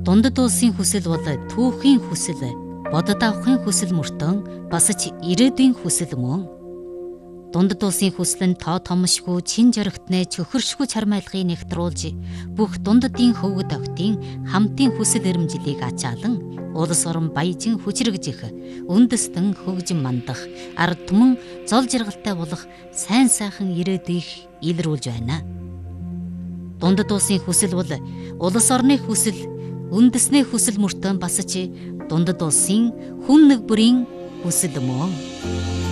Дундад улсын хүсэл бол түүхийн хүсэл, бодод авахын хүсэл мөртөн бас ч ирээдүйн хүсэл мөн. Дундад улсын хүсэл нь тоо томшгүй чин жоригтны чөхөршгүй чармайлгыг нэгтруулж бүх дундадын хөвгөд октын хамтын хүсэл эрмжилийг ачаалан улс орон баяжин хүчрэгжих, үндэстэн хөгжин мандах, ард түмэн зол жаргалтай болох сайн сайхан ирээдүйг илрүүлж байна. Дундад улсын хүсэл бол улс орны хүсэл, үндэсний хүсэл мөртөө бас ч дундад улсын хүн нэг бүрийн хүсэл мөн.